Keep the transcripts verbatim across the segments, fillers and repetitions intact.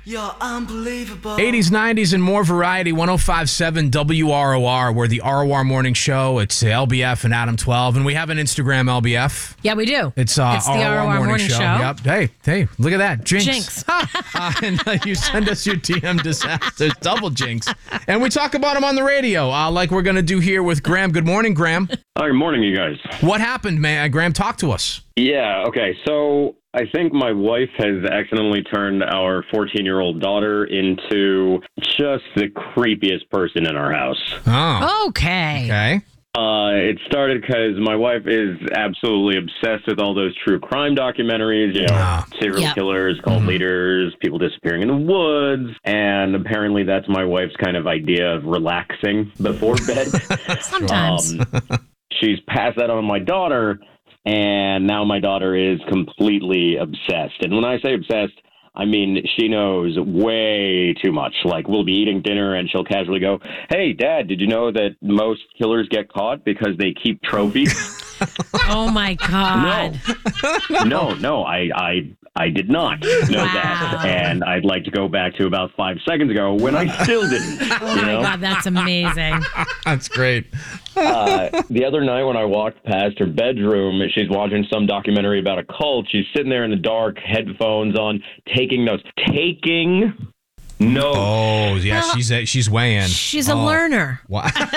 You're unbelievable. eighties, nineties, and more variety. one oh five point seven W R O R. We're the R O R Morning Show. It's L B F and Adam twelve. And we have an Instagram, L B F. Yeah, we do. It's, uh, it's the R O R, Morning, Morning Show. Show. Yep. Hey, hey, look at that. Jinx. Jinx. uh, and uh, you send us your D M disasters. Double jinx. And we talk about them on the radio, uh, like we're going to do here with Graham. Good morning, Graham. Hi, good morning, you guys. What happened, man? Graham, talk to us. Yeah, okay. So I think my wife has accidentally turned our fourteen-year-old daughter into just the creepiest person in our house. Oh. Okay. Okay. Uh, it started because my wife is absolutely obsessed with all those true crime documentaries, you know, Ah. serial Yep. killers, cult Mm-hmm. leaders, people disappearing in the woods. And apparently that's my wife's kind of idea of relaxing before bed. Sometimes. Um, she's passed that on to my daughter, and now my daughter is completely obsessed. And when I say obsessed, I mean, she knows way too much. Like, we'll be eating dinner, and she'll casually go, "Hey, Dad, did you know that most killers get caught because they keep trophies?" Oh, my God. No, no, no, I, I, I did not know Wow. that. And I'd like to go back to about five seconds ago when I still didn't. Oh, you my know? God. That's amazing. That's great. Uh, the other night when I walked past her bedroom, she's watching some documentary about a cult. She's sitting there in the dark, headphones on, taking notes. Taking notes. Oh, yeah, Well, she's a, she's weighing. She's a Oh. learner. What? So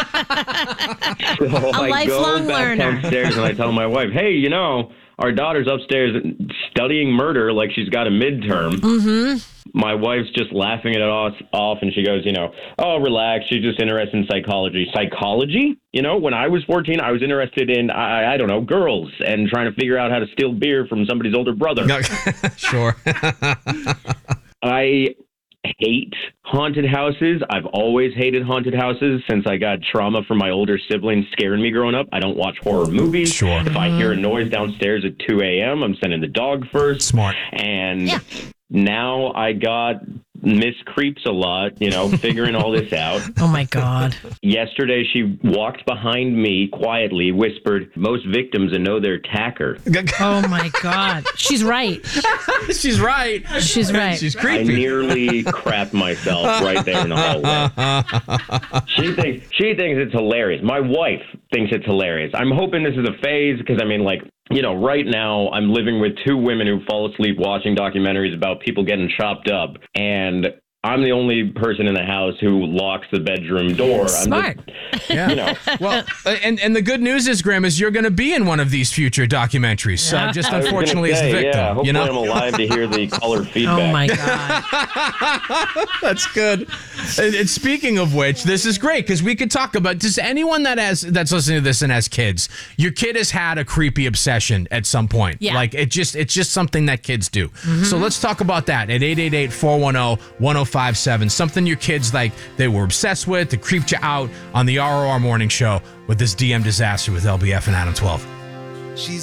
I lifelong go back learner. downstairs and I tell my wife, "Hey, you know, our daughter's upstairs studying murder like she's got a midterm." Mm-hmm. My wife's just laughing it off, off, and she goes, you know, "Oh, relax. She's just interested in psychology." Psychology? You know, when I was fourteen, I was interested in, I, I don't know, girls and trying to figure out how to steal beer from somebody's older brother. No, sure. I hate haunted houses. I've always hated haunted houses since I got trauma from my older siblings scaring me growing up. I don't watch horror movies. Sure. If I hear a noise downstairs at two a.m., I'm sending the dog first. Smart. And Yeah. now I got Miss Creeps a lot, you know, figuring all this out. Oh, my God. Yesterday, she walked behind me quietly, whispered, "Most victims know their tacker." Oh, my God. She's right. She's right. She's right. She's I creepy. nearly crapped myself right there in the hallway. She thinks she thinks it's hilarious. My wife thinks it's hilarious. I'm hoping this is a phase because, I mean, like, you know, right now I'm living with two women who fall asleep watching documentaries about people getting chopped up, and I'm the only person in the house who locks the bedroom door. Smart. I'm just, Yeah. you know. Well, uh, and, and the good news is, Graham, is you're going to be in one of these future documentaries. Uh, just I was gonna unfortunately as the say, victim. yeah, hopefully you know? I'm alive to hear the caller feedback. Oh, my God. That's good. And, and speaking of which, this is great because we could talk about just anyone that has that's listening to this and has kids. Your kid has had a creepy obsession at some point. Yeah. Like it just it's just something that kids do. So let's talk about that at eight eight eight, four one zero, one zero five seven. Something your kids like they were obsessed with, that creeped you out on the R O R Morning Show with this D M disaster with L B F and Adam twelve. She's